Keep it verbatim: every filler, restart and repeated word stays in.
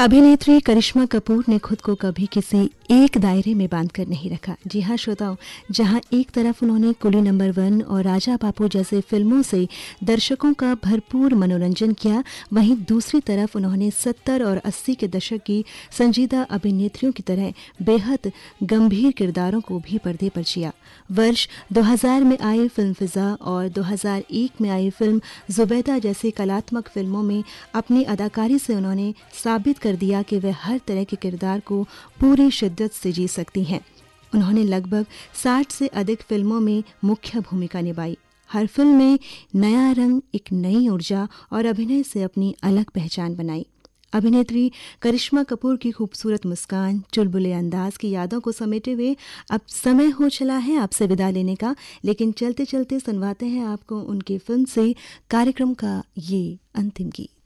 अभिनेत्री करिश्मा कपूर ने खुद को कभी किसी एक दायरे में बांधकर नहीं रखा। जी हाँ श्रोताओं, जहां एक तरफ उन्होंने कुली नंबर वन और राजा बापू जैसे फिल्मों से दर्शकों का भरपूर मनोरंजन किया, वहीं दूसरी तरफ उन्होंने सत्तर और अस्सी के दशक की संजीदा अभिनेत्रियों की तरह बेहद गंभीर किरदारों को भी पर्दे पर जिया। वर्ष दो हज़ार में आई फिल्म फिजा और दो हज़ार एक में आई फिल्म जुबैदा जैसी कलात्मक फिल्मों में अपनी अदाकारी से उन्होंने साबित कर दिया कि वे हर तरह के किरदार को पूरी शिद्दत से जी सकती हैं। उन्होंने लगभग साठ से अधिक फिल्मों में मुख्य भूमिका निभाई। हर फिल्म में नया रंग, एक नई ऊर्जा और अभिनय से अपनी अलग पहचान बनाई। अभिनेत्री करिश्मा कपूर की खूबसूरत मुस्कान, चुलबुले अंदाज की यादों को समेटे हुए अब समय हो चला है आपसे विदा लेने का, लेकिन चलते चलते सुनवाते हैं आपको उनकी फिल्म से कार्यक्रम का ये अंतिम गीत।